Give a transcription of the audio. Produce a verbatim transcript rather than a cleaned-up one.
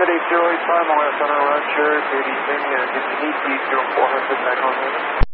Diamond eight zero eight five, my last on our run, sure, good evening, uh, good to meet you, zero four hundred back on there.